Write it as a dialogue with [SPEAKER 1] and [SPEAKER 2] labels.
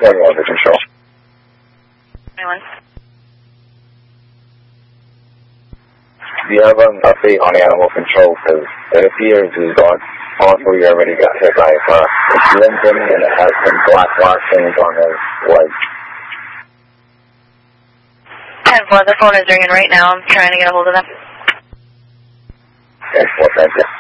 [SPEAKER 1] 21 to control.
[SPEAKER 2] 21.
[SPEAKER 1] Do you have an update on animal control? Because it appears as though also you already got hit by a car. It's limping and it has some black markings on his leg.
[SPEAKER 2] 10-4, the phone is ringing right now. I'm trying to get a hold of them.
[SPEAKER 1] Okay, well, thank you.